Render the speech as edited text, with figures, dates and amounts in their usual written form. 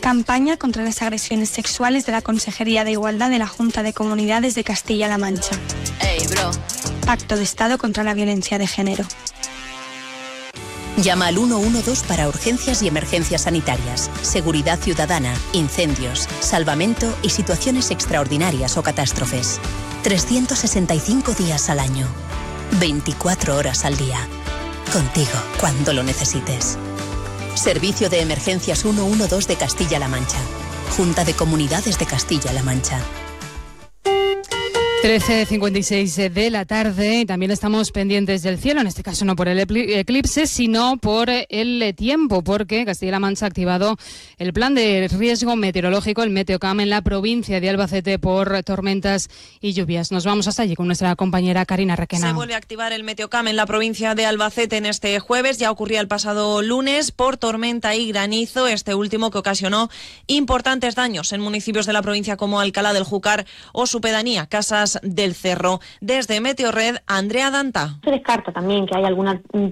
Campaña contra las agresiones sexuales de la Consejería de Igualdad de la Junta de Comunidades de Castilla-La Mancha. Hey, bro. Pacto de Estado contra la violencia de género. Llama al 112 para urgencias y emergencias sanitarias, seguridad ciudadana, incendios, salvamento y situaciones extraordinarias o catástrofes. 365 días al año, 24 horas al día. Contigo cuando lo necesites. Servicio de Emergencias 112 de Castilla-La Mancha. Junta de Comunidades de Castilla-La Mancha. 13:56 de la tarde. También estamos pendientes del cielo, en este caso no por el eclipse, sino por el tiempo, porque Castilla-La Mancha ha activado el plan de riesgo meteorológico, el Meteocam, en la provincia de Albacete por tormentas y lluvias. Nos vamos hasta allí con nuestra compañera Karina Requena. Se vuelve a activar el Meteocam en la provincia de Albacete en este jueves. Ya ocurría el pasado lunes por tormenta y granizo, este último que ocasionó importantes daños en municipios de la provincia como Alcalá del Júcar o su pedanía, Casas del Cerro. Desde Meteorred, Andrea Danta. Se descarta también que haya alguna